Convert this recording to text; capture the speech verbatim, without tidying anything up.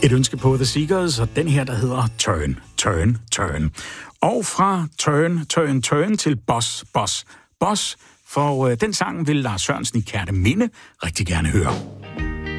Et ønske på The Seekers, og den her, der hedder Turn, Turn, Turn. Og fra Turn, Turn, Turn til Boss, Boss, Boss, for øh, den sang vil Lars Sørensen i Kerteminde rigtig gerne høre.